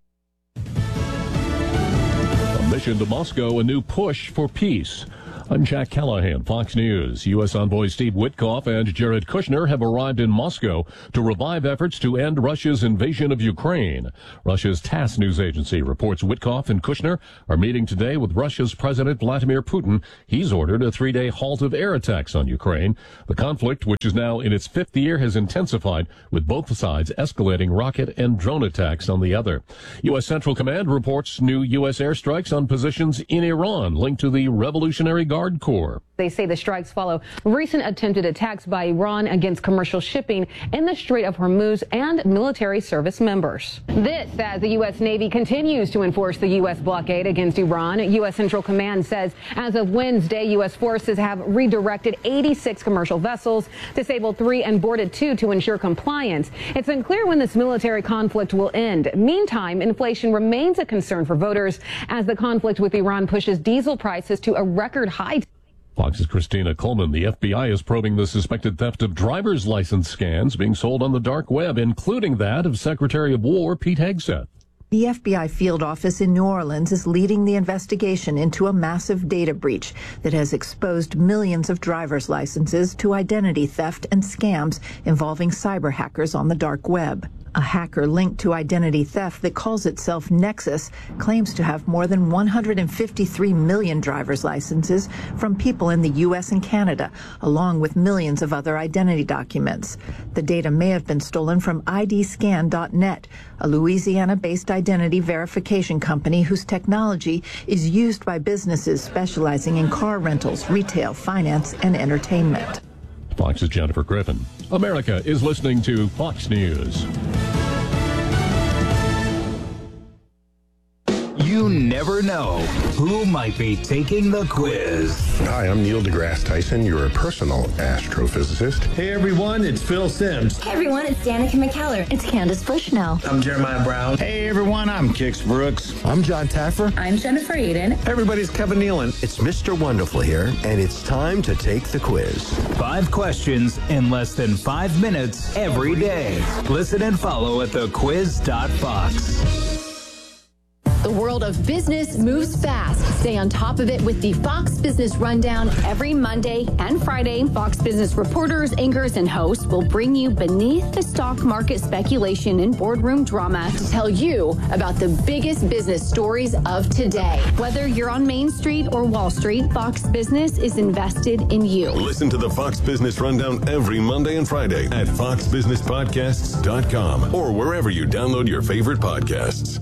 Mission to Moscow, a new push for peace. I'm Jack Callahan, Fox News. U S envoys Steve Witkoff and Jared Kushner have arrived in Moscow to revive efforts to end Russia's invasion of Ukraine. Russia's TASS news agency reports Witkoff and Kushner are meeting today with Russia's President Vladimir Putin. He's ordered a three-day halt of air attacks on Ukraine. The conflict, which is now in its fifth year, has intensified, with both sides escalating rocket and drone attacks on the other. U S Central Command reports new U S airstrikes on positions in Iran linked to the Revolutionary Guard Corps. They say the strikes follow recent attempted attacks by Iran against commercial shipping in the Strait of Hormuz and military service members. This as the U S Navy continues to enforce the U S blockade against Iran. U S Central Command says as of Wednesday, U S forces have redirected eighty-six commercial vessels, disabled three and boarded two to ensure compliance. It's unclear when this military conflict will end. Meantime, inflation remains a concern for voters as the conflict with Iran pushes diesel prices to a record high. Fox's Christina Coleman. The F B I is probing the suspected theft of driver's license scans being sold on the dark web, including that of Secretary of War Pete Hegseth. The F B I field office in New Orleans is leading the investigation into a massive data breach that has exposed millions of driver's licenses to identity theft and scams involving cyber hackers on the dark web. A hacker linked to identity theft that calls itself Nexus claims to have more than one hundred fifty-three million driver's licenses from people in the U S and Canada, along with millions of other identity documents. The data may have been stolen from I D scan dot net, a Louisiana-based identity verification company whose technology is used by businesses specializing in car rentals, retail, finance, and entertainment. Fox's Jennifer Griffin. America is listening to Fox News. You never know who might be taking the quiz. Hi, I'm Neil deGrasse Tyson, your personal astrophysicist. Hey everyone, it's Phil Sims. Hey everyone, it's Danica McKellar. It's Candace Bushnell. I'm Jeremiah Brown. Hey everyone, I'm Kix Brooks. I'm John Taffer. I'm Jennifer Eden. Everybody's Kevin Nealon. It's Mister Wonderful here, and it's time to take the quiz. Five questions in less than five minutes every day. Listen and follow at the quiz dot fox. The world of business moves fast. Stay on top of it with the Fox Business Rundown every Monday and Friday. Fox Business reporters, anchors, and hosts will bring you beneath the stock market speculation and boardroom drama to tell you about the biggest business stories of today. Whether you're on Main Street or Wall Street, Fox Business is invested in you. Listen to the Fox Business Rundown every Monday and Friday at fox business podcasts dot com or wherever you download your favorite podcasts.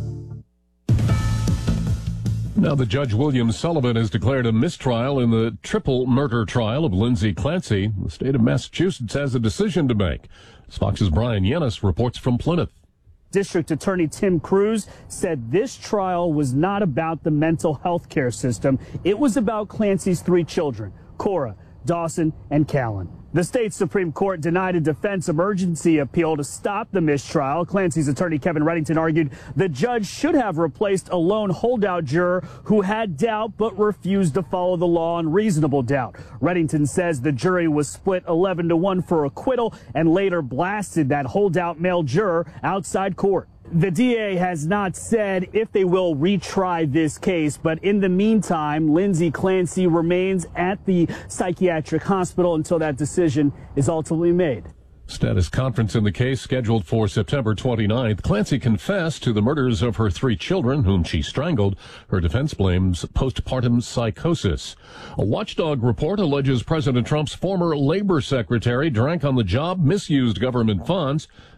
Now, the Judge William Sullivan has declared a mistrial in the triple murder trial of Lindsay Clancy. The state of Massachusetts has a decision to make. Fox's Brian Yennis reports from Plymouth. District Attorney Tim Cruz said this trial was not about the mental health care system. It was about Clancy's three children, Cora, Dawson, and Callan. The state Supreme Court denied a defense emergency appeal to stop the mistrial. Clancy's attorney Kevin Reddington argued the judge should have replaced a lone holdout juror who had doubt but refused to follow the law on reasonable doubt. Reddington says the jury was split eleven to one for acquittal and later blasted that holdout male juror outside court. The D A has not said if they will retry this case, but in the meantime, Lindsay Clancy remains at the psychiatric hospital until that decision is ultimately made. Status conference in the case scheduled for September twenty-ninth. Clancy confessed to the murders of her three children, whom she strangled. Her defense blames postpartum psychosis. A watchdog report alleges President Trump's former labor secretary drank on the job, misused government funds,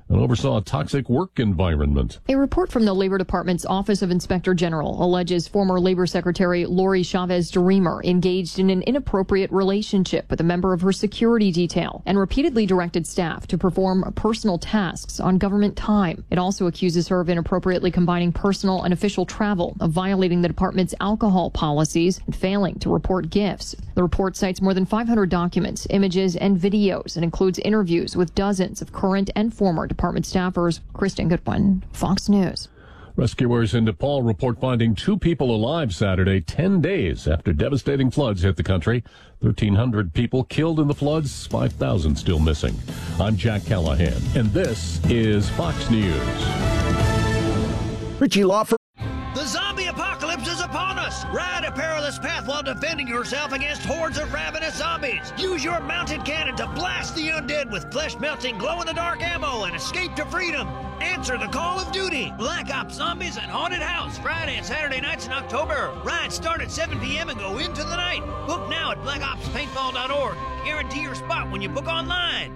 and oversaw a toxic work environment. A report from the Labor Department's Office of Inspector General alleges former Labor Secretary Lori Chavez-DeRemer engaged in an inappropriate relationship with a member of her security detail and repeatedly directed staff to perform personal tasks on government time. It also accuses her of inappropriately combining personal and official travel, of violating the department's alcohol policies, and failing to report gifts. The report cites more than five hundred documents, images, and videos, and includes interviews with dozens of current and former department staffers. Kristen Goodwin, Fox News. Rescuers in Nepal report finding two people alive Saturday, ten days after devastating floods hit the country. thirteen hundred people killed in the floods, five thousand still missing. I'm Jack Callahan, and this is Fox News. Richie Law for The zombie apocalypse is upon us! Ride a perilous path while defending yourself against hordes of ravenous zombies! Use your mounted cannon to blast the undead with flesh-melting, glow-in-the-dark ammo and escape to freedom! Answer the call of duty! Black Ops Zombies and Haunted House, Friday and Saturday nights in October. Rides start at seven p.m. and go into the night. Book now at black ops paintball dot org. Guarantee your spot when you book online.